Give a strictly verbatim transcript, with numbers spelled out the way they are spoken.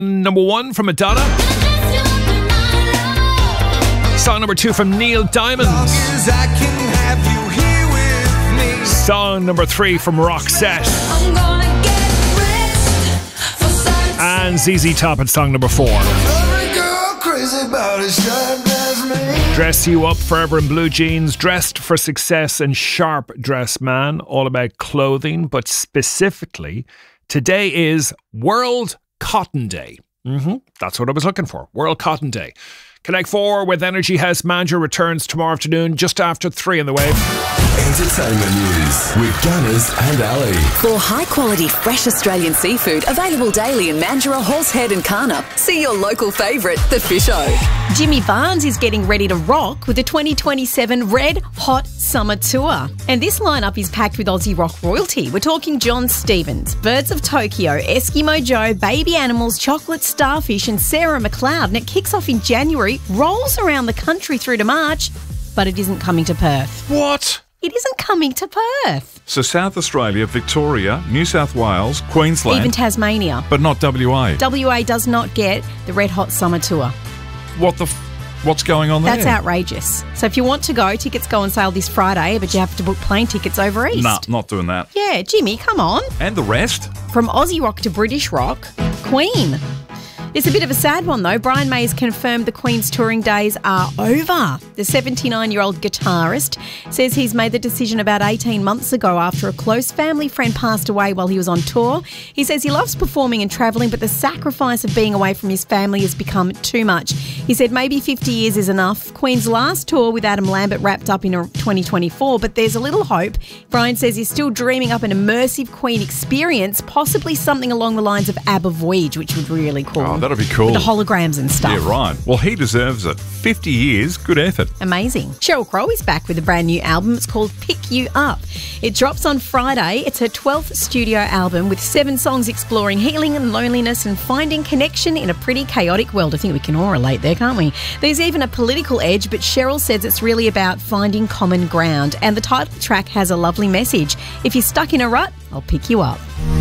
Number one from Madonna. Song number two from Neil Diamond. Song number three from Roxette. And Z Z Top at song number four. Dress you up forever in blue jeans, dressed for success and sharp dress man, all about clothing, but specifically today is World Cotton Day. Mm-hmm. That's what I was looking for. World Cotton Day. Connect four with Energy House Manager returns tomorrow afternoon just after three in the wave. Entertainment news with Gunners and Ali. For high-quality, fresh Australian seafood available daily in Mandurah, Horsehead and Karnup, see your local favourite, The Fish O. Jimmy Barnes is getting ready to rock with the twenty twenty-seven Red Hot Summer Tour. And this lineup is packed with Aussie rock royalty. We're talking John Stevens, Birds of Tokyo, Eskimo Joe, Baby Animals, Chocolate Starfish and Sarah McLeod. And it kicks off in January, rolls around the country through to March, but it isn't coming to Perth. What? It isn't coming to Perth. So South Australia, Victoria, New South Wales, Queensland. Even Tasmania. But not W A. W A does not get the Red Hot Summer Tour. What the... F- what's going on there? That's outrageous. So if you want to go, tickets go on sale this Friday, but you have to book plane tickets over east. Nah, not doing that. Yeah, Jimmy, come on. And the rest? From Aussie rock to British rock, Queen. It's a bit of a sad one, though. Brian May has confirmed the Queen's touring days are over. The seventy-nine-year-old guitarist says he's made the decision about eighteen months ago after a close family friend passed away while he was on tour. He says he loves performing and travelling, but the sacrifice of being away from his family has become too much. He said maybe fifty years is enough. Queen's last tour with Adam Lambert wrapped up in twenty twenty-four, but there's a little hope. Brian says he's still dreaming up an immersive Queen experience, possibly something along the lines of ABBA Voyage, which would be really cool. Oh, that'd be cool. With the holograms and stuff. Yeah, right. Well, he deserves it. fifty years, good effort. Amazing. Sheryl Crow is back with a brand new album. It's called Pick You Up. It drops on Friday. It's her twelfth studio album with seven songs exploring healing and loneliness and finding connection in a pretty chaotic world. I think we can all relate there, can't we? There's even a political edge, but Sheryl says it's really about finding common ground. And the title track has a lovely message. If you're stuck in a rut, I'll pick you up.